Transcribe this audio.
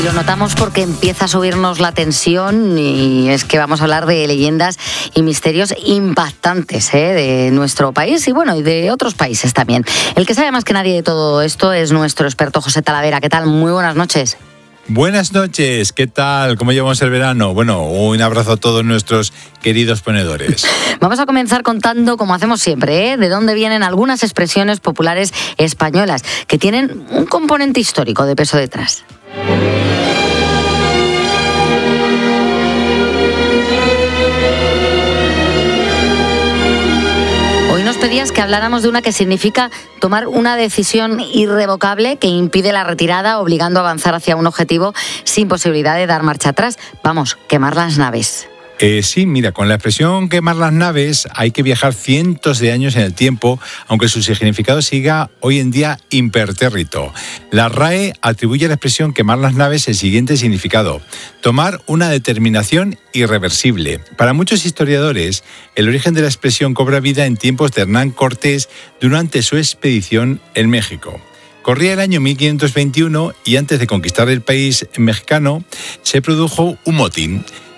Lo notamos porque empieza a subirnos la tensión y es que vamos a hablar de leyendas y misterios impactantes de nuestro país y bueno, y de otros países también. El que sabe más que nadie de todo esto es nuestro experto José Talavera. ¿Qué tal? Muy buenas noches. Buenas noches, ¿qué tal? ¿Cómo llevamos el verano? Bueno, un abrazo a todos nuestros queridos ponedores. Vamos a comenzar contando, como hacemos siempre, de dónde vienen algunas expresiones populares españolas que tienen un componente histórico de peso detrás. Hoy nos pedías que habláramos de una que significa tomar una decisión irrevocable que impide la retirada, obligando a avanzar hacia un objetivo sin posibilidad de dar marcha atrás. Vamos, quemar las naves. Sí, mira, con la expresión quemar las naves hay que viajar cientos de años en el tiempo, aunque su significado siga hoy en día impertérrito. La RAE atribuye a la expresión quemar las naves el siguiente significado: tomar una determinación irreversible. Para muchos historiadores, el origen de la expresión cobra vida en tiempos de Hernán Cortés durante su expedición en México. Corría el año 1521 y antes de conquistar el país mexicano se produjo un motín.